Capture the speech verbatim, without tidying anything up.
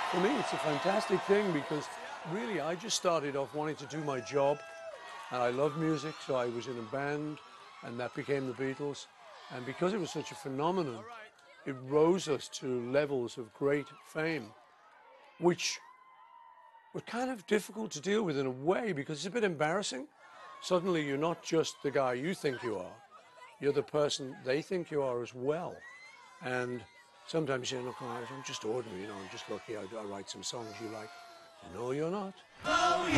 For me, it's a fantastic thing because really I just started off wanting to do my job and I love music, so I was in a band and that became the Beatles. And because it was such a phenomenon, it rose us to levels of great fame, which were kind of difficult to deal with in a way because it's a bit embarrassing. Suddenly you're not just the guy you think you are, you're the person they think you are as well. And sometimes you say, look, I'm just ordinary, you know, I'm just lucky I, I write some songs you like. No, you're not.